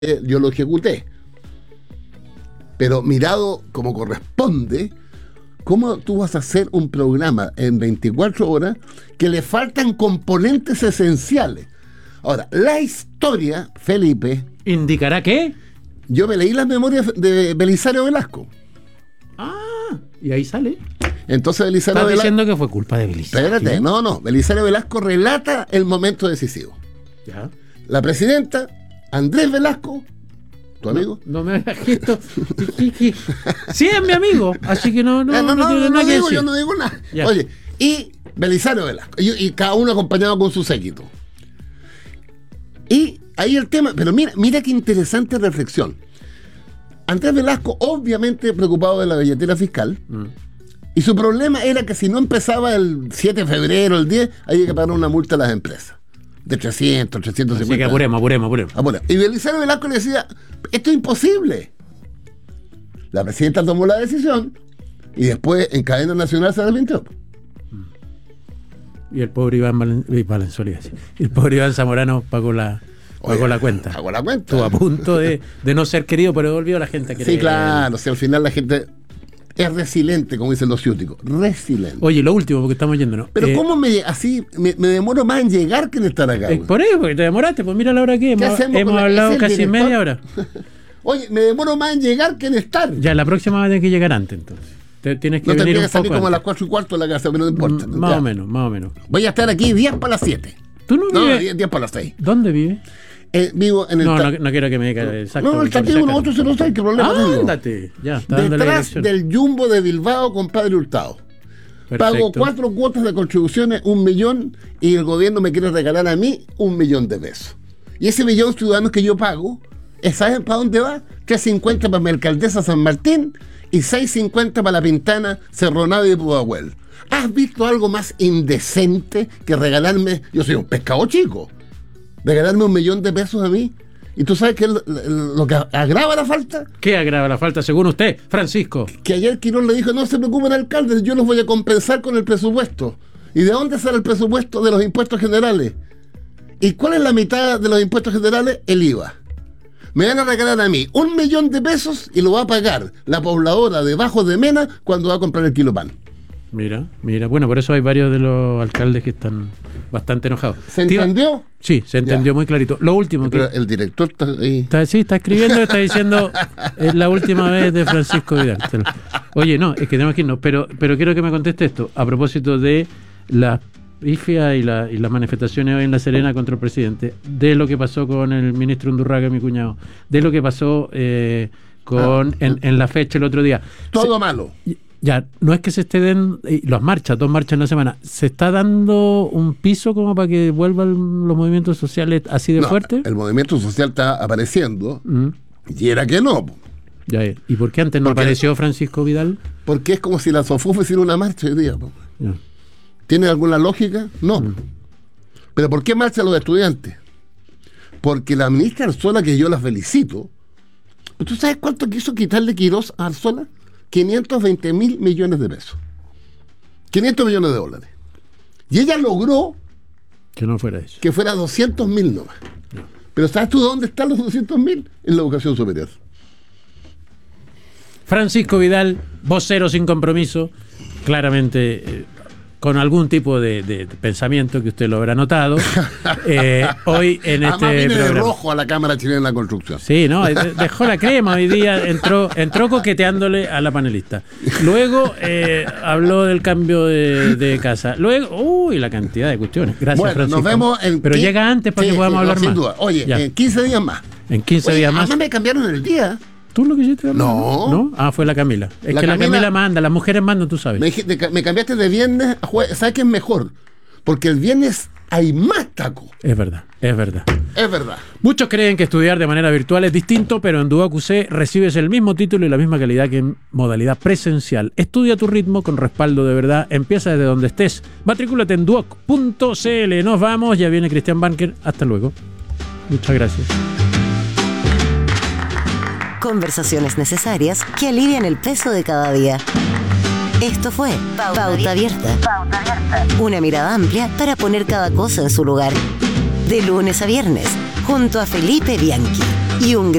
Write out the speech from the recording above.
yo lo ejecuté. Pero mirado como corresponde, ¿cómo tú vas a hacer un programa en 24 horas que le faltan componentes esenciales? Ahora, la historia, Felipe... ¿Indicará qué? Yo me leí las memorias de Belisario Velasco. Ah, y ahí sale. Entonces Belisario Estás Velasco... diciendo que fue culpa de Belisario. Espérate, no. Belisario Velasco relata el momento decisivo. Ya. La presidenta, Andrés Velasco, ¿tu amigo? No me hagas gesto. Sí, es mi amigo, así que no tiene nada que decir. Yo no digo nada. Ya. Oye, y Belisario Velasco, y cada uno acompañado con su séquito. Y ahí el tema, pero mira qué interesante reflexión. Andrés Velasco, obviamente preocupado de la billetera fiscal, y su problema era que si no empezaba el 7 de febrero, el 10, había que pagar una multa a las empresas. De 300, 350. Así que apuremos. Y Belisario Velasco le decía, esto es imposible. La presidenta tomó la decisión y después en cadena nacional se arrepintió. Y el pobre Valenzuela, el pobre Iván Zamorano pagó la cuenta. Pagó la cuenta. Estuvo a punto de no ser querido, pero volvió la gente a querer. Sí, claro, al final la gente es resiliente, como dicen los ciúticos. Resiliente. Oye, lo último, porque estamos yéndonos. Pero ¿cómo me demoro más en llegar que en estar acá? Por eso, porque te demoraste, pues mira la hora que hemos hablado casi media hora. Oye, me demoro más en llegar que en estar. Ya, la próxima va a tener que llegar antes, entonces. Tienes que no venir un que salir poco como antes. a las 4:15 de la casa, pero no importa. Más o menos. Voy a estar aquí 10 para las 7. ¿Tú no vives? 10 para las 6. ¿Dónde vives? Vivo en el... No quiero que me diga exacto. No, el Tateo 1806, ¿qué problema tengo? Ándate, ya, está dando la detrás dirección. del Jumbo de Bilbao, compadre Hurtado. Perfecto. Pago 4 cuotas de contribuciones, 1 millón, y el gobierno me quiere regalar a mí 1 millón de pesos. Y ese millón ciudadanos que yo pago, ¿saben para dónde va? 350 para mi alcaldesa San Martín y 650 para la Pintana, Cerro Navia y Pudahuel. ¿Has visto algo más indecente que regalarme? Yo soy un pescado chico. Regalarme 1 millón de pesos a mí. ¿Y tú sabes qué es lo que agrava la falta? ¿Qué agrava la falta según usted, Francisco? Que ayer Quirón le dijo, no se preocupen alcaldes, yo los voy a compensar con el presupuesto. ¿Y de dónde sale el presupuesto? De los impuestos generales. ¿Y cuál es la mitad de los impuestos generales? El IVA. Me van a regalar a mí 1 millón de pesos y lo va a pagar la pobladora de Bajos de Mena cuando va a comprar el kilo pan. Mira, bueno, por eso hay varios de los alcaldes que están bastante enojados. ¿Se entendió? Sí, se entendió muy clarito. Lo último Pero que... el director está ahí. Está escribiendo, está diciendo, es la última vez de Francisco Vidal. Oye, no, es que tenemos que irnos, pero quiero que me conteste esto, a propósito de la IFIA y las manifestaciones hoy en La Serena contra el presidente, de lo que pasó con el ministro Undurraga, mi cuñado, de lo que pasó en la fecha el otro día. Todo malo. Ya, no es que se estén las marchas, 2 marchas en la semana, ¿se está dando un piso como para que vuelvan los movimientos sociales así de fuerte? El movimiento social está apareciendo y era que no. Ya, ¿y por qué antes no apareció Francisco Vidal? Porque es como si la SOFUF hiciera una marcha hoy día. Ya. ¿Tiene alguna lógica? No. ¿Pero por qué marchan los estudiantes? Porque la ministra Arzola, que yo la felicito, ¿tú sabes cuánto quiso quitarle Quirós a Arzola? 520.000 millones de pesos. 500 millones de dólares. Y ella logró que no fuera eso. Que fuera 200.000 nomás. No. Pero ¿sabes tú dónde están los 200.000? En la educación superior. Francisco Vidal, vocero sin compromiso, claramente con algún tipo de pensamiento que usted lo habrá notado. Hoy en este viene programa. De rojo a la Cámara Chilena de la Construcción. Sí, no, dejó la crema hoy día, entró coqueteándole a la panelista. Luego habló del cambio de casa. Luego, la cantidad de cuestiones. Gracias, bueno, Francisco. Nos vemos Pero llega antes para que podamos hablar sin más. Duda. Oye, ya. En 15 días más. En 15 días más. Además me cambiaron el día. ¿Tú lo quisiste hablar? No. ¿No? Fue la Camila. Es que la Camila manda, las mujeres mandan, tú sabes. Me cambiaste de viernes a jueves. ¿Sabes qué es mejor? Porque el viernes hay más taco. Es verdad. Es verdad. Muchos creen que estudiar de manera virtual es distinto, pero en Duoc UC recibes el mismo título y la misma calidad que en modalidad presencial. Estudia a tu ritmo con respaldo de verdad. Empieza desde donde estés. Matricúlate en duoc.cl. Nos vamos. Ya viene Cristian Banker. Hasta luego. Muchas gracias. Conversaciones necesarias que alivian el peso de cada día. Esto fue Pauta Abierta. Una mirada amplia para poner cada cosa en su lugar. De lunes a viernes, junto a Felipe Bianchi. y un